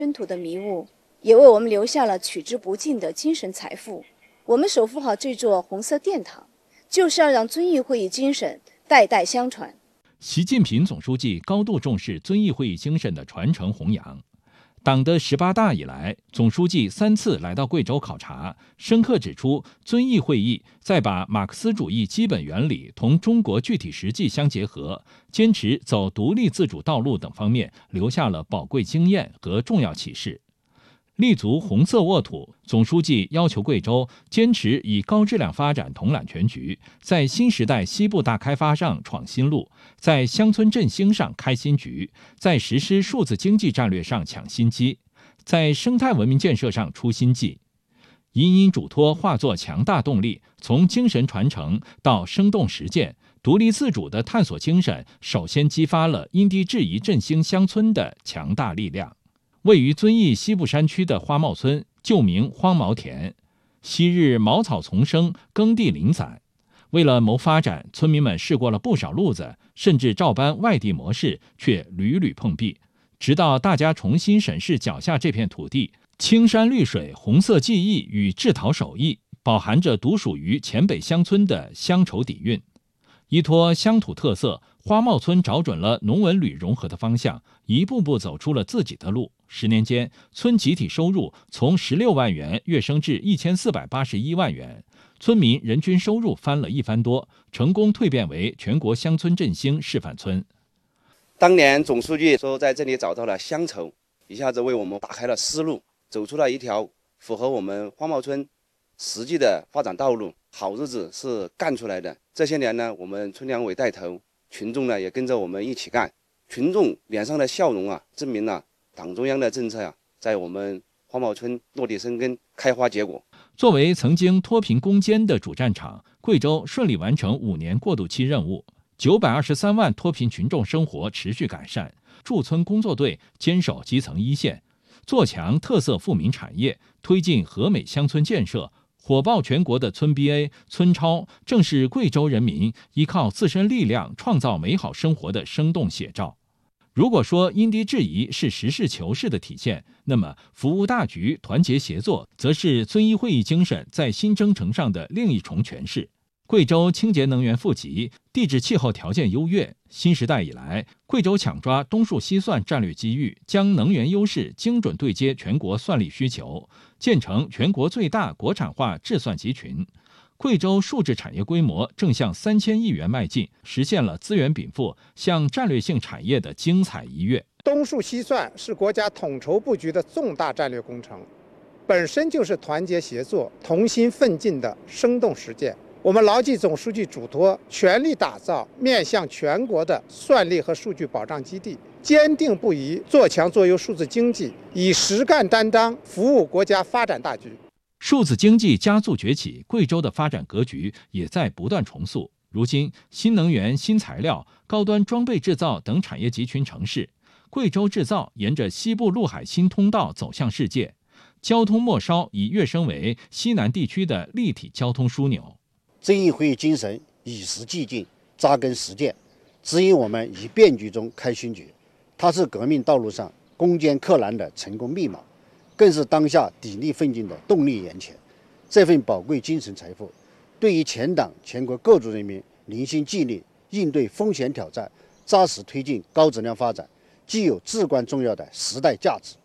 征途的迷雾，也为我们留下了取之不尽的精神财富。我们守护好这座红色殿堂，就是要让遵义会议精神代代相传。 习近平总书记高度重视遵义会议精神的传承弘扬。党的18大以来，总书记3次来到贵州考察，深刻指出遵义会议在把马克思主义基本原理同中国具体实际相结合，坚持走独立自主道路等方面留下了宝贵经验和重要启示。立足红色沃土，总书记要求贵州坚持以高质量发展统揽全局，在新时代西部大开发上闯新路，在乡村振兴上开新局，在实施数字经济战略上抢新机，在生态文明建设上出新绩。隐隐嘱托化作强大动力，从精神传承到生动实践，独立自主的探索精神首先激发了因地制宜振兴乡村的强大力量。位于遵义西部山区的花茂村，旧名荒茅田，昔日茅草丛生，耕地零散。为了谋发展，村民们试过了不少路子，甚至照搬外地模式，却屡屡碰壁。直到大家重新审视脚下这片土地，青山绿水、红色技艺与制陶手艺，饱含着独属于黔北乡村的乡愁底蕴。依托乡土特色，花茂村找准了农文旅融合的方向，一步步走出了自己的路。10年间，村集体收入从16万元跃升至1481万元，村民人均收入翻了1番多，成功蜕变为全国乡村振兴示范村。 当年总书记说在这里找到了乡愁，一下子为我们打开了思路，走出了一条符合我们花茂村实际的发展道路。好日子是干出来的。这些年呢，我们村两委带头，群众呢也跟着我们一起干。群众脸上的笑容啊，证明了党中央的政策在我们花茂村落地生根、开花结果。 作为曾经脱贫攻坚的主战场，贵州顺利完成5年过渡期任务，923万脱贫群众生活持续改善。驻村工作队坚守基层一线，做强特色富民产业，推进和美乡村建设。火爆全国的村 BA、村超，正是贵州人民依靠自身力量创造美好生活的生动写照。如果说因地制宜是实事求是的体现，那么服务大局、团结协作，则是遵义会议精神在新征程上的另一重诠释。贵州清洁能源富集，地质气候条件优越。新时代以来，贵州抢抓东数西算战略机遇，将能源优势精准对接全国算力需求，建成全国最大国产化制算集群。贵州数字产业规模正向3000亿元迈进，实现了资源禀赋向战略性产业的精彩一跃。 东数西算是国家统筹布局的重大战略工程，本身就是团结协作、同心奋进的生动实践。我们牢记总书记嘱托，全力打造面向全国的算力和数据保障基地，坚定不移做强做优数字经济，以实干担当服务国家发展大局。 数字经济加速崛起，贵州的发展格局也在不断重塑。如今，新能源、新材料、高端装备制造等产业集群成市，贵州制造沿着西部陆海新通道走向世界，交通末梢已跃升为西南地区的立体交通枢纽。 遵义会议精神与时俱进，扎根实践，指引我们于变局中开新局。它是革命道路上攻坚克难的成功密码，更是当下砥砺奋进的动力源泉。这份宝贵精神财富，对于全党全国各族人民凝心聚力应对风险挑战、扎实推进高质量发展，具有至关重要的时代价值。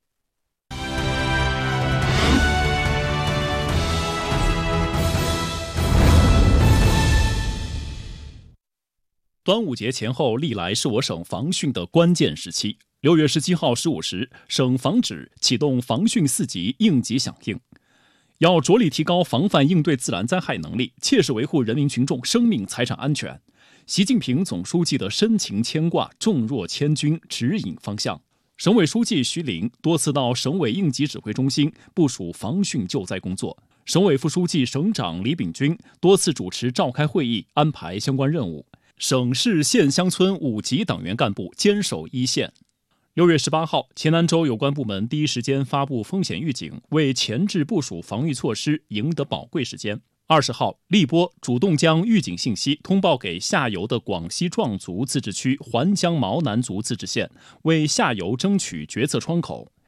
端午节前后历来是我省防汛的关键时期。6月17号15时，省防指启动防汛4级应急响应，要着力提高防范应对自然灾害能力，切实维护人民群众生命财产安全。习近平总书记的深情牵挂重若千钧，指引方向。省委书记徐凌多次到省委应急指挥中心部署防汛救灾工作，省委副书记、省长李炳军多次主持召开会议，安排相关任务。省市县乡村5级党员干部坚守一线。6月18号，黔南州有关部门第一时间发布风险预警，为前置部署防御措施赢得宝贵时间。20号，荔波主动将预警信息通报给下游的广西壮族自治区环江毛南族自治县，为下游争取决策窗口。